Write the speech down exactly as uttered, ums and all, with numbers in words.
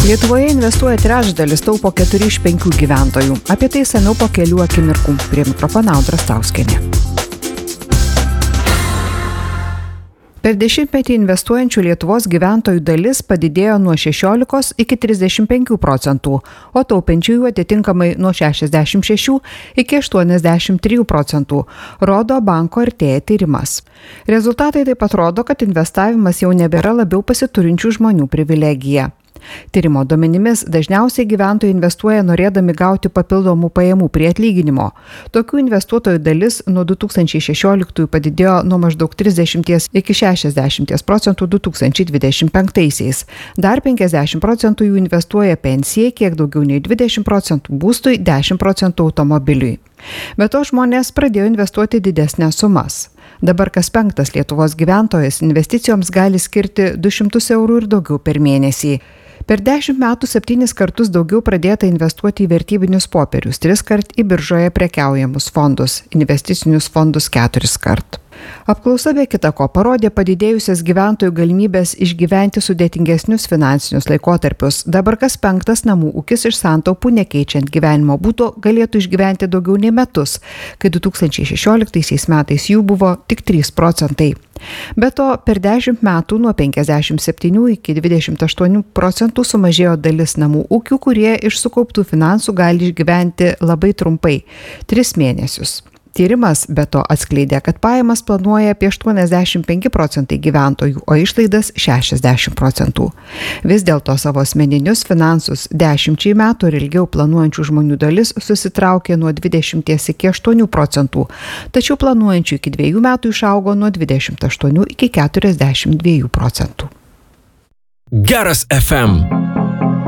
Lietuvoje investuoja trečdalis, taupo keturi iš penkių gyventojų. Apie tai seniau po kelių akimirkų. Prie mikrofono Audra Stauskienė. Per dešimtmetį investuojančių Lietuvos gyventojų dalis padidėjo nuo šešiolikos iki trisdešimt penkių procentų, o taupančiųjų atitinkamai nuo šešiasdešimt šešių iki aštuoniasdešimt trijų procentų, rodo banko Artėja tyrimas. Rezultatai taip pat rodo, kad investavimas jau nebėra labiau pasiturinčių žmonių privilegija. Tyrimo duomenimis dažniausiai gyventojai investuoja norėdami gauti papildomų pajamų prie atlyginimo. Tokių investuotojų dalis nuo du tūkstančiai šešioliktųjų padidėjo nuo maždaug trisdešimt iki šešiasdešimt procentų du tūkstančiai dvidešimt penktaisiais. Dar penkiasdešimt procentų jų investuoja pensijai, kiek daugiau nei dvidešimt procentų būstui, dešimt procentų automobiliui. Be to žmonės pradėjo investuoti didesnės sumas. Dabar kas penktas Lietuvos gyventojas investicijoms gali skirti du šimtus eurų ir daugiau per mėnesį. Per dešimt metų septynis kartus daugiau pradėta investuoti į vertybinius popierius, tris kart į biržoje prekiaujamus fondus, investicinius fondus keturis kart. Apklausa be kita ko parodė padidėjusias gyventojų galimybės išgyventi sudėtingesnius finansinius laikotarpius. Dabar kas penktas namų ūkis iš santaupų nekeičiant gyvenimo būdo galėtų išgyventi daugiau nei metus, kai du tūkstančiai šešioliktaisiais metais jų buvo tik trys procentai. Be to, per dešimt metų nuo penkiasdešimt septynių iki dvidešimt aštuonių procentų sumažėjo dalis namų ūkių, kurie iš sukauptų finansų gali išgyventi labai trumpai – tris mėnesius. Tyrimas be to atskleidė, kad pajamas planuoja apie aštuoniasdešimt penki procentai gyventojų, o išlaidas šešiasdešimt procentų. Vis dėlto savo asmeninius finansus dešimčiai metų ir ilgiau planuojančių žmonių dalis susitraukė nuo dvidešimt iki aštuonių procentų, tačiau planuojančių iki dviejų metų išaugo nuo dvidešimt aštuonių iki keturiasdešimt dviejų procentų. Geras F M.